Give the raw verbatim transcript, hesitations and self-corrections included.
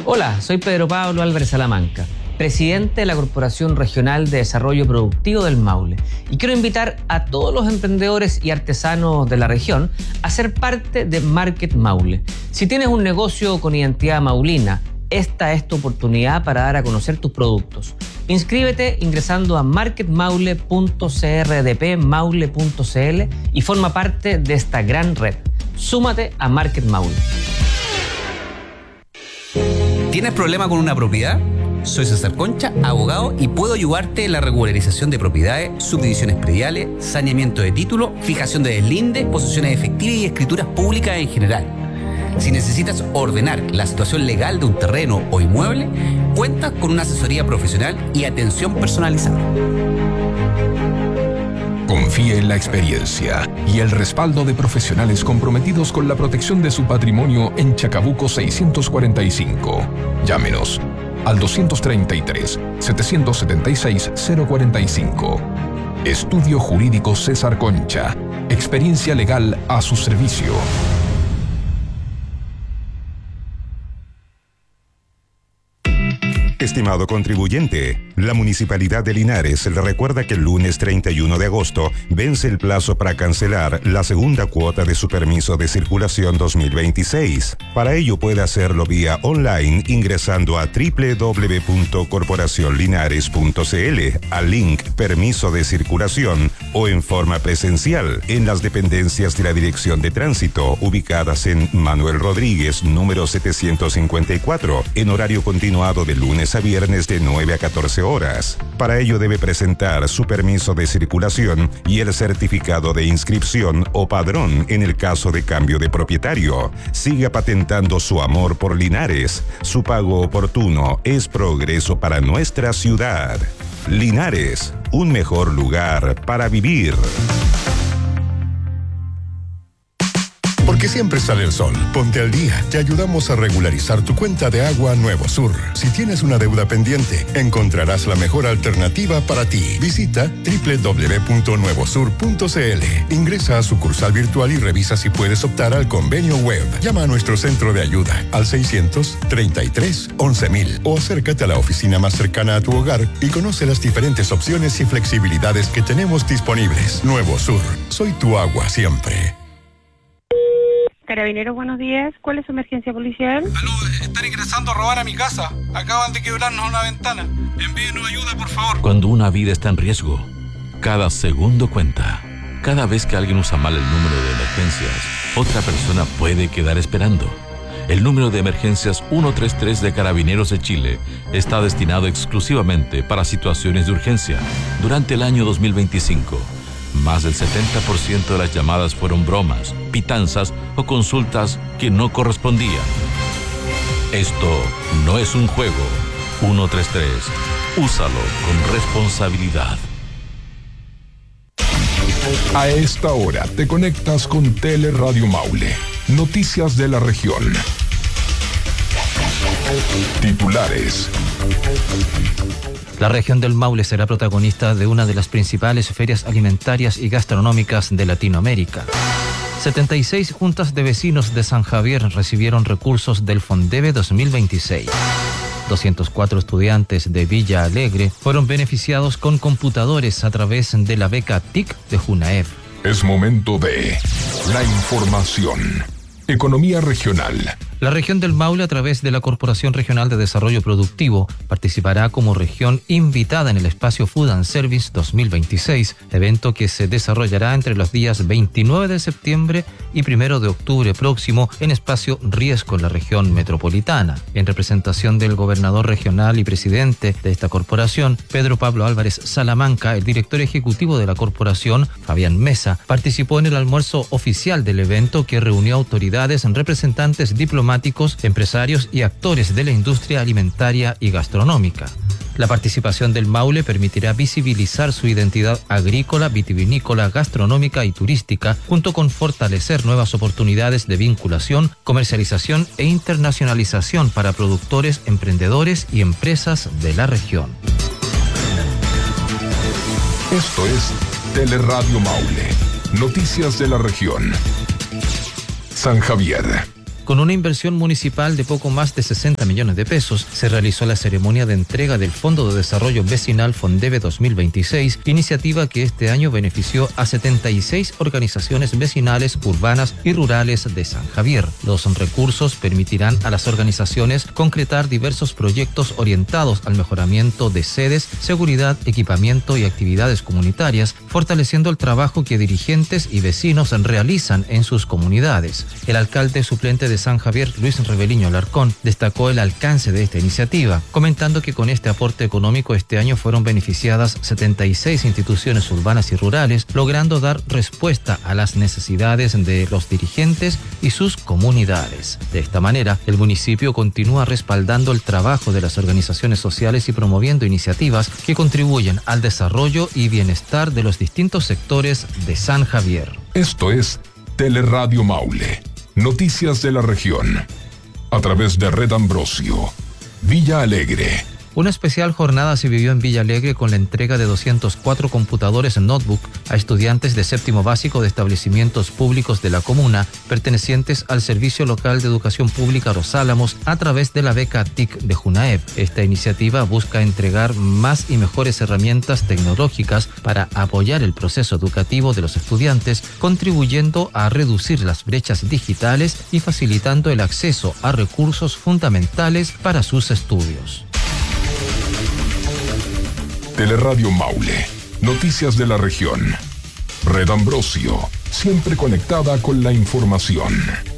Hola, soy Pedro Pablo Álvarez Salamanca, presidente de la Corporación Regional de Desarrollo Productivo del Maule, y quiero invitar a todos los emprendedores y artesanos de la región a ser parte de Market Maule. Si tienes un negocio con identidad maulina, esta es tu oportunidad para dar a conocer tus productos. Inscríbete ingresando a market maule punto c r d p maule punto c l y forma parte de esta gran red. Súmate a Market Maule. ¿Tienes problema con una propiedad? Soy César Concha, abogado, y puedo ayudarte en la regularización de propiedades, subdivisiones prediales, saneamiento de título, fijación de deslinde, posesiones efectivas y escrituras públicas en general. Si necesitas ordenar la situación legal de un terreno o inmueble, cuentas con una asesoría profesional y atención personalizada. Confíe en la experiencia y el respaldo de profesionales comprometidos con la protección de su patrimonio en Chacabuco seiscientos cuarenta y cinco. Llámenos al doscientos treinta y tres, setecientos setenta y seis, cero cuarenta y cinco. Estudio Jurídico César Concha. Experiencia legal a su servicio. Estimado contribuyente, la Municipalidad de Linares le recuerda que el lunes treinta y uno de agosto vence el plazo para cancelar la segunda cuota de su permiso de circulación dos mil veintiséis. Para ello puede hacerlo vía online ingresando a doble u doble u doble u punto corporación linares punto c l al link Permiso de Circulación o en forma presencial en las dependencias de la Dirección de Tránsito ubicadas en Manuel Rodríguez, número setecientos cincuenta y cuatro, en horario continuado de lunes a viernes de nueve a catorce horas. Para ello debe presentar su permiso de circulación y el certificado de inscripción o padrón en el caso de cambio de propietario. Siga patentando su amor por Linares. Su pago oportuno es progreso para nuestra ciudad. Linares, un mejor lugar para vivir. Porque siempre sale el sol. Ponte al día. Te ayudamos a regularizar tu cuenta de agua Nuevo Sur. Si tienes una deuda pendiente, encontrarás la mejor alternativa para ti. Visita doble u doble u doble u punto nuevo sur punto c l. Ingresa a sucursal virtual y revisa si puedes optar al convenio web. Llama a nuestro centro de ayuda al seiscientos treinta y tres, once mil o acércate a la oficina más cercana a tu hogar y conoce las diferentes opciones y flexibilidades que tenemos disponibles. Nuevo Sur. Soy tu agua siempre. Carabineros, buenos días. ¿Cuál es su emergencia policial? Aló, están ingresando a robar a mi casa. Acaban de quebrarnos una ventana. Envíenos ayuda, por favor. Cuando una vida está en riesgo, cada segundo cuenta. Cada vez que alguien usa mal el número de emergencias, otra persona puede quedar esperando. El número de emergencias ciento treinta y tres de Carabineros de Chile está destinado exclusivamente para situaciones de urgencia. Durante el año dos mil veinticinco, más del setenta por ciento de las llamadas fueron bromas, pitanzas o consultas que no correspondían. Esto no es un juego. ciento treinta y tres. Úsalo con responsabilidad. A esta hora te conectas con Teleradio Maule. Noticias de la región. Titulares. La región del Maule será protagonista de una de las principales ferias alimentarias y gastronómicas de Latinoamérica. setenta y seis juntas de vecinos de San Javier recibieron recursos del Fondeve dos mil veintiséis. doscientos cuatro estudiantes de Villa Alegre fueron beneficiados con computadores a través de la beca T I C de Junaef. Es momento de la información. Economía regional. La región del Maule, a través de la Corporación Regional de Desarrollo Productivo, participará como región invitada en el espacio Food and Service dos mil veintiséis, evento que se desarrollará entre los días veintinueve de septiembre y primero de octubre próximo en espacio Riesco en la región metropolitana. En representación del gobernador regional y presidente de esta corporación, Pedro Pablo Álvarez Salamanca, el director ejecutivo de la corporación, Fabián Mesa, participó en el almuerzo oficial del evento que reunió autoridades, representantes diplomáticos, empresarios y actores de la industria alimentaria y gastronómica. La participación del Maule permitirá visibilizar su identidad agrícola, vitivinícola, gastronómica y turística, junto con fortalecer nuevas oportunidades de vinculación, comercialización e internacionalización para productores, emprendedores y empresas de la región. Esto es Teleradio Maule. Noticias de la región. San Javier. Con una inversión municipal de poco más de sesenta millones de pesos, se realizó la ceremonia de entrega del Fondo de Desarrollo Vecinal Fondeve dos mil veintiséis, iniciativa que este año benefició a setenta y seis organizaciones vecinales, urbanas y rurales de San Javier. Los recursos permitirán a las organizaciones concretar diversos proyectos orientados al mejoramiento de sedes, seguridad, equipamiento y actividades comunitarias, fortaleciendo el trabajo que dirigentes y vecinos realizan en sus comunidades. El alcalde suplente de San Javier, Luis Rebeliño Alarcón, destacó el alcance de esta iniciativa, comentando que con este aporte económico este año fueron beneficiadas setenta y seis instituciones urbanas y rurales, logrando dar respuesta a las necesidades de los dirigentes y sus comunidades. De esta manera, el municipio continúa respaldando el trabajo de las organizaciones sociales y promoviendo iniciativas que contribuyen al desarrollo y bienestar de los distintos sectores de San Javier. Esto es Teleradio Maule, noticias de la región, a través de Red Ambrosio, Villa Alegre. Una especial jornada se vivió en Villa Alegre con la entrega de doscientos cuatro computadores en notebook a estudiantes de séptimo básico de establecimientos públicos de la comuna, pertenecientes al Servicio Local de Educación Pública Los Álamos a través de la beca T I C de JUNAEP. Esta iniciativa busca entregar más y mejores herramientas tecnológicas para apoyar el proceso educativo de los estudiantes, contribuyendo a reducir las brechas digitales y facilitando el acceso a recursos fundamentales para sus estudios. Teleradio Maule, noticias de la región. Red Ambrosio, siempre conectada con la información.